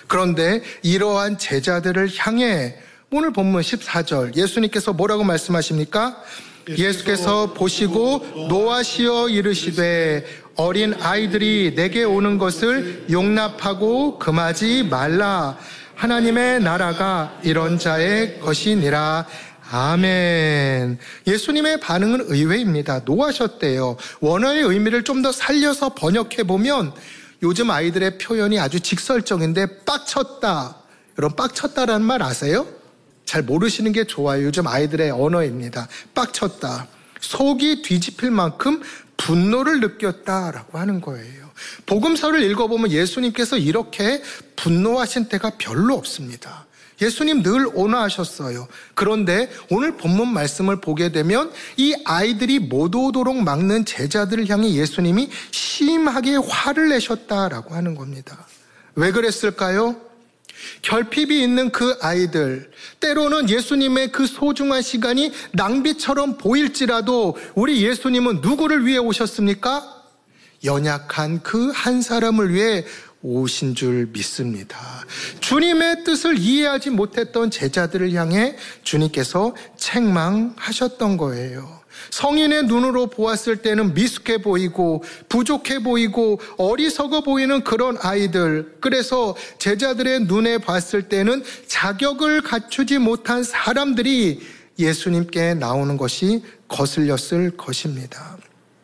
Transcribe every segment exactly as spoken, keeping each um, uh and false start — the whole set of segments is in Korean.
그런데 이러한 제자들을 향해 오늘 본문 십사 절 예수님께서 뭐라고 말씀하십니까? 예수께서 보시고 노하시어 이르시되 어린 아이들이 내게 오는 것을 용납하고 금하지 말라. 하나님의 나라가 이런 자의 것이니라. 아멘. 예수님의 반응은 의외입니다. 노하셨대요. 원어의 의미를 좀 더 살려서 번역해보면 요즘 아이들의 표현이 아주 직설적인데 빡쳤다. 여러분 빡쳤다라는 말 아세요? 잘 모르시는 게 좋아요. 요즘 아이들의 언어입니다. 빡쳤다. 속이 뒤집힐 만큼 분노를 느꼈다라고 하는 거예요. 복음서를 읽어보면 예수님께서 이렇게 분노하신 때가 별로 없습니다. 예수님 늘 온화하셨어요. 그런데 오늘 본문 말씀을 보게 되면 이 아이들이 못 오도록 막는 제자들을 향해 예수님이 심하게 화를 내셨다라고 하는 겁니다. 왜 그랬을까요? 결핍이 있는 그 아이들, 때로는 예수님의 그 소중한 시간이 낭비처럼 보일지라도 우리 예수님은 누구를 위해 오셨습니까? 연약한 그 한 사람을 위해 오신 줄 믿습니다. 주님의 뜻을 이해하지 못했던 제자들을 향해 주님께서 책망하셨던 거예요. 성인의 눈으로 보았을 때는 미숙해 보이고 부족해 보이고 어리석어 보이는 그런 아이들, 그래서 제자들의 눈에 봤을 때는 자격을 갖추지 못한 사람들이 예수님께 나오는 것이 거슬렸을 것입니다.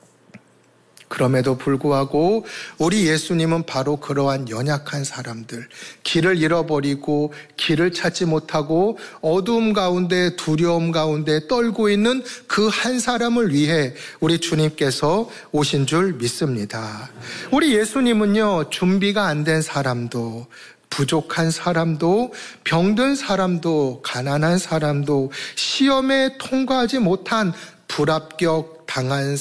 그럼에도 불구하고 우리 예수님은 바로 그러한 연약한 사람들, 길을 잃어버리고 길을 찾지 못하고 어두움 가운데 두려움 가운데 떨고 있는 그 한 사람을 위해 우리 주님께서 오신 줄 믿습니다. 우리 예수님은요, 준비가 안 된 사람도, 부족한 사람도, 병든 사람도, 가난한 사람도, 시험에 통과하지 못한 불합격 당한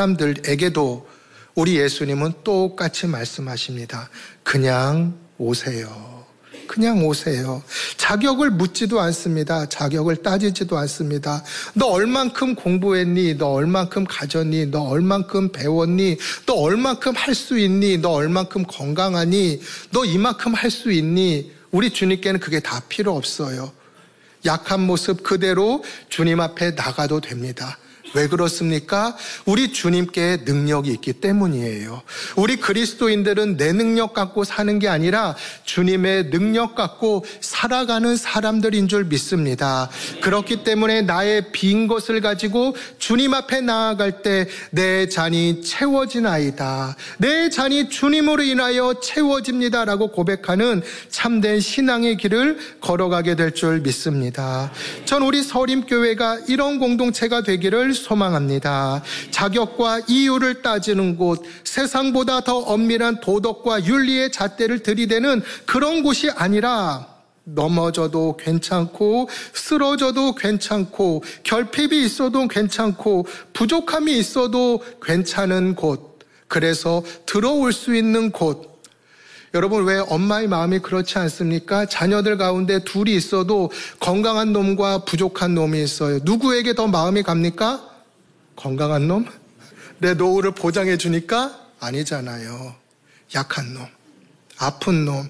사람들에게도 우리 예수님은 똑같이 말씀하십니다. 그냥 오세요. 그냥 오세요. 자격을 묻지도 않습니다. 자격을 따지지도 않습니다. 너 얼만큼 공부했니? 너 얼만큼 가졌니? 너 얼만큼 배웠니? 너 얼만큼 할 수 있니? 너 얼만큼 건강하니? 너 이만큼 할 수 있니? 우리 주님께는 그게 다 필요 없어요. 약한 모습 그대로 주님 앞에 나가도 됩니다. 왜 그렇습니까? 우리 주님께 능력이 있기 때문이에요. 우리 그리스도인들은 내 능력 갖고 사는 게 아니라 주님의 능력 갖고 살아가는 사람들인 줄 믿습니다. 그렇기 때문에 나의 빈 것을 가지고 주님 앞에 나아갈 때 내 잔이 채워지나이다. 내 잔이 주님으로 인하여 채워집니다라고 고백하는 참된 신앙의 길을 걸어가게 될 줄 믿습니다. 전 우리 서림교회가 이런 공동체가 되기를 소망합니다. 자격과 이유를 따지는 곳, 세상보다 더 엄밀한 도덕과 윤리의 잣대를 들이대는 그런 곳이 아니라 넘어져도 괜찮고 쓰러져도 괜찮고 결핍이 있어도 괜찮고 부족함이 있어도 괜찮은 곳, 그래서 들어올 수 있는 곳. 여러분, 왜 엄마의 마음이 그렇지 않습니까? 자녀들 가운데 둘이 있어도 건강한 놈과 부족한 놈이 있어요. 누구에게 더 마음이 갑니까? 건강한 놈? 내 노후를 보장해 주니까? 아니잖아요. 약한 놈, 아픈 놈,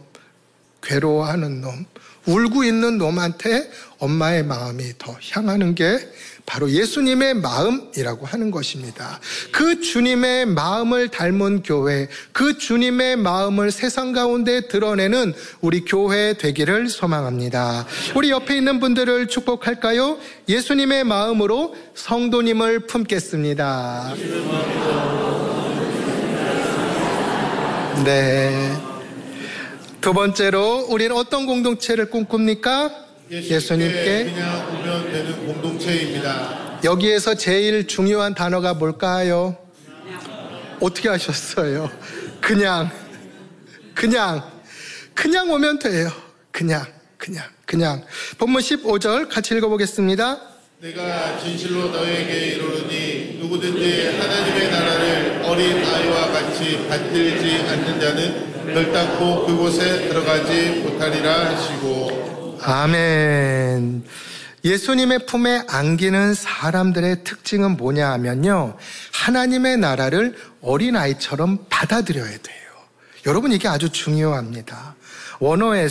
괴로워하는 놈, 울고 있는 놈한테 엄마의 마음이 더 향하는 게 바로 예수님의 마음이라고 하는 것입니다. 그 주님의 마음을 닮은 교회, 그 주님의 마음을 세상 가운데 드러내는 우리 교회 되기를 소망합니다. 우리 옆에 있는 분들을 축복할까요? 예수님의 마음으로 성도님을 품겠습니다. 네. 두 번째로 우리는 어떤 공동체를 꿈꿉니까? 예수님께 그냥 오면 되는 공동체입니다. 여기에서 제일 중요한 단어가 뭘까요? 어떻게 하셨어요? 그냥, 그냥, 그냥 오면 돼요. 그냥, 그냥, 그냥. 본문 십오 절 같이 읽어보겠습니다. 내가 진실로 너에게 이르노니 누구든지 하나님의 나라를 어린 아이와 같이 받들지 않는 자는 결단코 그곳에 들어가지 못하리라 하시고. 아멘. 예수님의 품에 안기는 사람들의 특징은 뭐냐 하면요, 하나님의 나라를 어린아이처럼 받아들여야 돼요. 여러분, 이게 아주 중요합니다. 원어에서